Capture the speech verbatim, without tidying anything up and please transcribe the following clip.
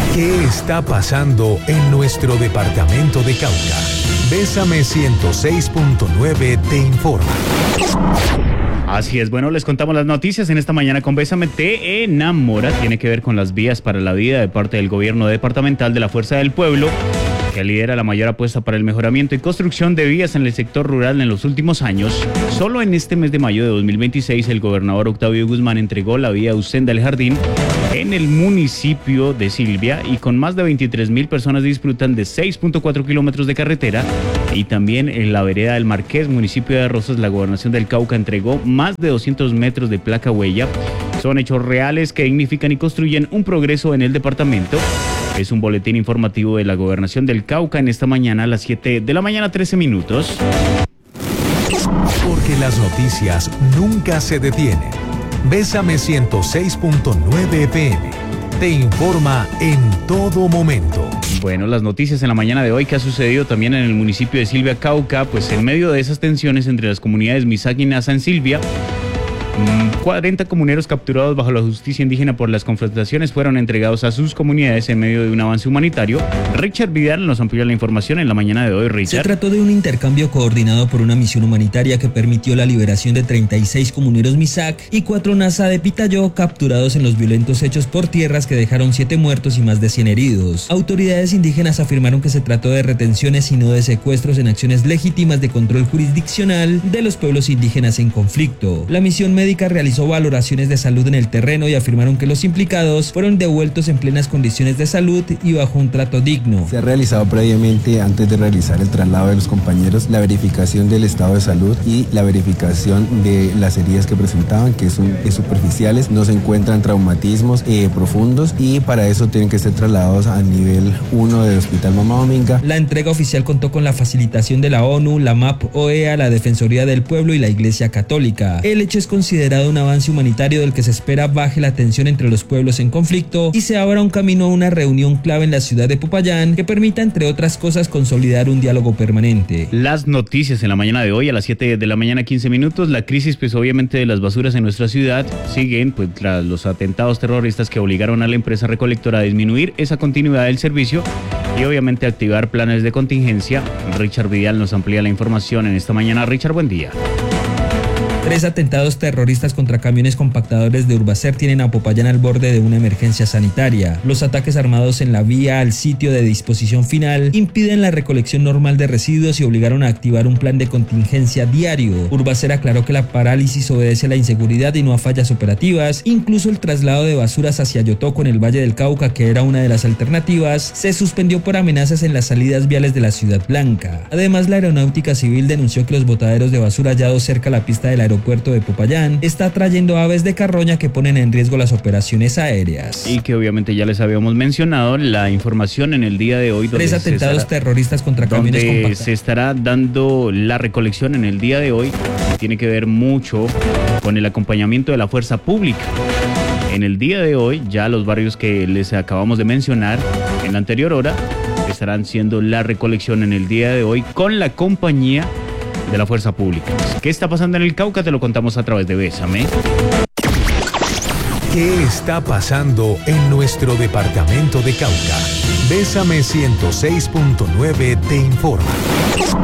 ¿Qué está pasando en nuestro departamento de Cauca? Bésame ciento seis punto nueve te informa. Así es, bueno, les contamos las noticias en esta mañana con Bésame te enamora. Tiene que ver con las vías para la vida de parte del gobierno departamental de la Fuerza del Pueblo, que lidera la mayor apuesta para el mejoramiento y construcción de vías en el sector rural en los últimos años. Solo en este mes de mayo de dos mil veintiséis, el gobernador Octavio Guzmán entregó la vía Usenda del Jardín en el municipio de Silvia, y con más de veintitrés mil personas disfrutan de seis punto cuatro kilómetros de carretera. Y también en la vereda del Marqués, municipio de Rosas, la gobernación del Cauca entregó más de doscientos metros de placa huella. Son hechos reales que dignifican y construyen un progreso en el departamento. Es un boletín informativo de la gobernación del Cauca en esta mañana a las siete de la mañana, trece minutos. Porque las noticias nunca se detienen. Bésame ciento seis punto nueve F M te informa en todo momento. Bueno, las noticias en la mañana de hoy que ha sucedido también en el municipio de Silvia, Cauca, pues en medio de esas tensiones entre las comunidades Misak y Nasa en Silvia, cuarenta comuneros capturados bajo la justicia indígena por las confrontaciones fueron entregados a sus comunidades en medio de un avance humanitario. Richard Vidal nos amplió la información en la mañana de hoy. Richard. Se trató de un intercambio coordinado por una misión humanitaria que permitió la liberación de treinta y seis comuneros Misak y cuatro Nasa de Pitayó capturados en los violentos hechos por tierras que dejaron siete muertos y más de cien heridos. Autoridades indígenas afirmaron que se trató de retenciones y no de secuestros en acciones legítimas de control jurisdiccional de los pueblos indígenas en conflicto. La misión médica realizó valoraciones de salud en el terreno y afirmaron que los implicados fueron devueltos en plenas condiciones de salud y bajo un trato digno. Se ha realizado previamente, antes de realizar el traslado de los compañeros, la verificación del estado de salud y la verificación de las heridas que presentaban, que son superficiales, no se encuentran traumatismos eh, profundos, y para eso tienen que ser trasladados a nivel uno del Hospital Mamá Dominga. La entrega oficial contó con la facilitación de la ONU, la M A P O E A, la Defensoría del Pueblo y la Iglesia Católica. El hecho es considerado un avance humanitario del que se espera baje la tensión entre los pueblos en conflicto y se abra un camino a una reunión clave en la ciudad de Popayán que permita, entre otras cosas, consolidar un diálogo permanente. Las noticias en la mañana de hoy a las siete de la mañana, quince minutos. La crisis, pues obviamente, de las basuras en nuestra ciudad siguen, pues tras los atentados terroristas que obligaron a la empresa recolectora a disminuir esa continuidad del servicio y obviamente activar planes de contingencia. Richard Vidal nos amplía la información en esta mañana. Richard, buen día. Tres atentados terroristas contra camiones compactadores de Urbacer tienen a Popayán al borde de una emergencia sanitaria. Los ataques armados en la vía al sitio de disposición final impiden la recolección normal de residuos y obligaron a activar un plan de contingencia diario. Urbacer aclaró que la parálisis obedece a la inseguridad y no a fallas operativas. Incluso el traslado de basuras hacia Yotoco en el Valle del Cauca, que era una de las alternativas, se suspendió por amenazas en las salidas viales de la Ciudad Blanca. Además, la Aeronáutica Civil denunció que los botaderos de basura hallados cerca a la pista del aeropuerto aeropuerto de Popayán está trayendo aves de carroña que ponen en riesgo las operaciones aéreas. Y que obviamente ya les habíamos mencionado la información en el día de hoy. Tres atentados estará, terroristas contra camiones compactados. Se estará dando la recolección en el día de hoy, que tiene que ver mucho con el acompañamiento de la fuerza pública. En el día de hoy, ya los barrios que les acabamos de mencionar en la anterior hora estarán siendo la recolección en el día de hoy con la compañía de la fuerza pública. ¿Qué está pasando en el Cauca? Te lo contamos a través de Bésame. ¿Qué está pasando en nuestro departamento de Cauca? Bésame ciento seis punto nueve te informa.